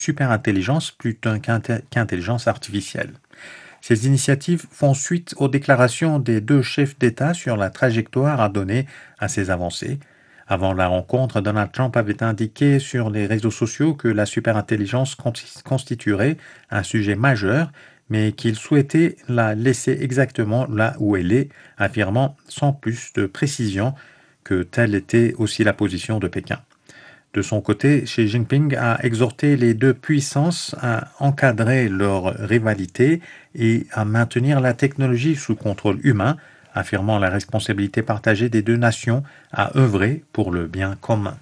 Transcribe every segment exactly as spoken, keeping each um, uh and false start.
superintelligence plutôt qu'inté- qu'intelligence artificielle. Ces initiatives font suite aux déclarations des deux chefs d'État sur la trajectoire à donner à ces avancées. Avant la rencontre, Donald Trump avait indiqué sur les réseaux sociaux que la superintelligence consti- constituerait un sujet majeur, mais qu'il souhaitait la laisser exactement là où elle est, affirmant sans plus de précision que telle était aussi la position de Pékin. De son côté, Xi Jinping a exhorté les deux puissances à encadrer leur rivalité et à maintenir la technologie sous contrôle humain, affirmant la responsabilité partagée des deux nations à œuvrer pour le bien commun.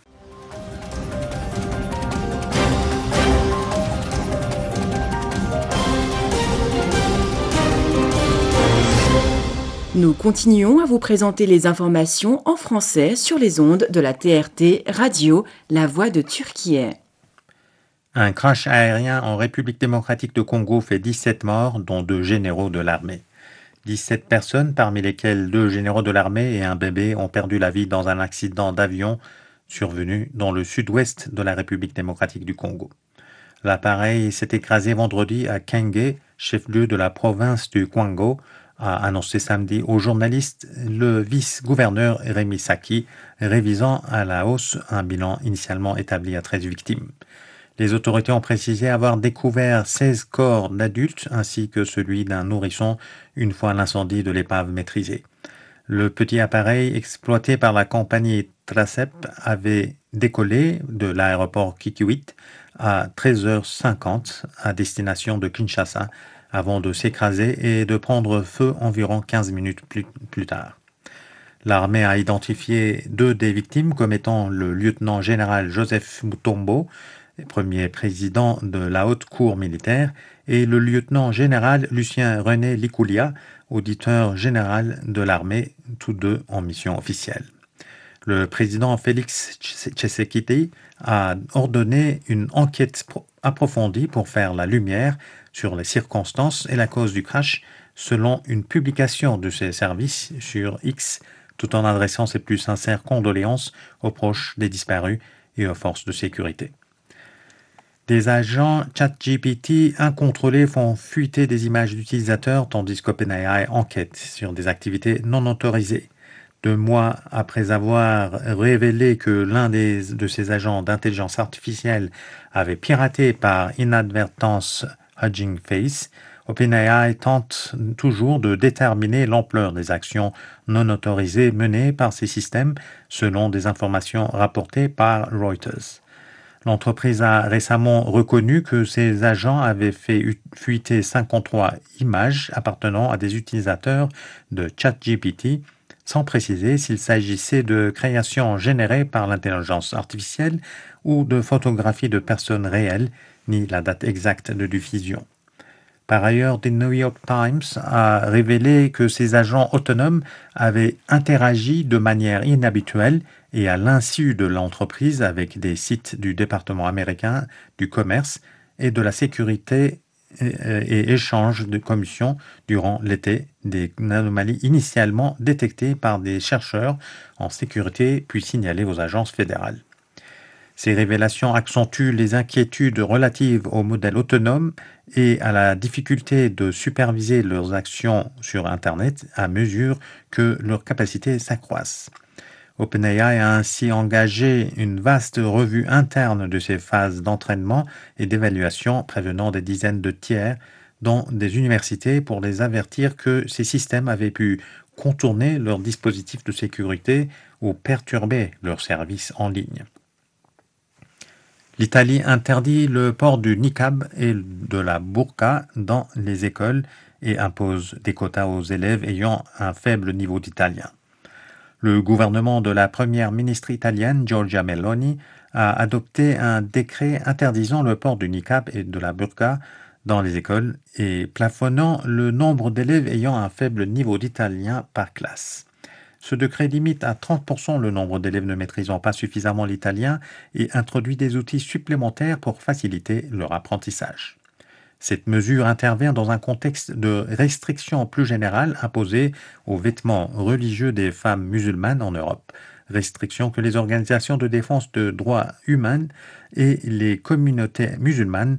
Nous continuons à vous présenter les informations en français sur les ondes de la T R T Radio, la voix de Turquie. Un crash aérien en République démocratique de Congo fait dix-sept morts, dont deux généraux de l'armée. dix-sept personnes, parmi lesquelles deux généraux de l'armée et un bébé, ont perdu la vie dans un accident d'avion survenu dans le sud-ouest de la République démocratique du Congo. L'appareil s'est écrasé vendredi à Kenge, chef-lieu de la province du Kwango, a annoncé samedi aux journalistes le vice-gouverneur Rémi Saki, révisant à la hausse un bilan initialement établi à treize victimes. Les autorités ont précisé avoir découvert seize corps d'adultes ainsi que celui d'un nourrisson une fois l'incendie de l'épave maîtrisé. Le petit appareil exploité par la compagnie Tracep avait décollé de l'aéroport Kikiwit à treize heures cinquante à destination de Kinshasa avant de s'écraser et de prendre feu environ quinze minutes plus, plus tard. L'armée a identifié deux des victimes comme étant le lieutenant-général Joseph Mutombo, premier président de la haute cour militaire, et le lieutenant-général Lucien René Likoulia, auditeur général de l'armée, tous deux en mission officielle. Le président Félix Tshisekedi a ordonné une enquête approfondie pour faire la lumière sur les circonstances et la cause du crash, selon une publication de ses services sur X, tout en adressant ses plus sincères condoléances aux proches des disparus et aux forces de sécurité. Des agents ChatGPT incontrôlés font fuiter des images d'utilisateurs tandis qu'OpenAI enquête sur des activités non autorisées. Deux mois après avoir révélé que l'un des, de ces agents d'intelligence artificielle avait piraté par inadvertance Hugging Face, OpenAI tente toujours de déterminer l'ampleur des actions non autorisées menées par ces systèmes selon des informations rapportées par Reuters. L'entreprise a récemment reconnu que ses agents avaient fait fuiter cinquante-trois images appartenant à des utilisateurs de ChatGPT, sans préciser s'il s'agissait de créations générées par l'intelligence artificielle ou de photographies de personnes réelles, ni la date exacte de diffusion. Par ailleurs, The New York Times a révélé que ces agents autonomes avaient interagi de manière inhabituelle et à l'insu de l'entreprise avec des sites du département américain du commerce et de la sécurité et, et échange de commissions durant l'été, des anomalies initialement détectées par des chercheurs en sécurité puis signalées aux agences fédérales. Ces révélations accentuent les inquiétudes relatives au modèle autonome et à la difficulté de superviser leurs actions sur Internet à mesure que leurs capacités s'accroissent. OpenAI a ainsi engagé une vaste revue interne de ses phases d'entraînement et d'évaluation prévenant des dizaines de tiers, dont des universités, pour les avertir que ces systèmes avaient pu contourner leurs dispositifs de sécurité ou perturber leurs services en ligne. L'Italie interdit le port du niqab et de la burqa dans les écoles et impose des quotas aux élèves ayant un faible niveau d'italien. Le gouvernement de la première ministre italienne, Giorgia Meloni, a adopté un décret interdisant le port du niqab et de la burqa dans les écoles et plafonnant le nombre d'élèves ayant un faible niveau d'italien par classe. Ce décret limite à trente pour cent le nombre d'élèves ne maîtrisant pas suffisamment l'italien et introduit des outils supplémentaires pour faciliter leur apprentissage. Cette mesure intervient dans un contexte de restrictions plus générales imposées aux vêtements religieux des femmes musulmanes en Europe, restrictions que les organisations de défense de droits humains et les communautés musulmanes